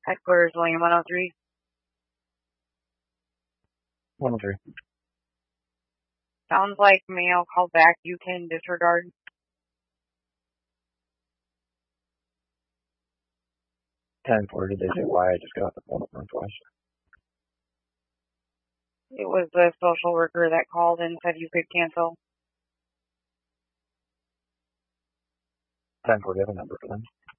Headquarters, William 103. 103. Sounds like male called back. You can disregard. 10-4, did they say why? I just got off the phone with Northwest. It was the social worker that called and said you could cancel. 10-4, do you have a number for them?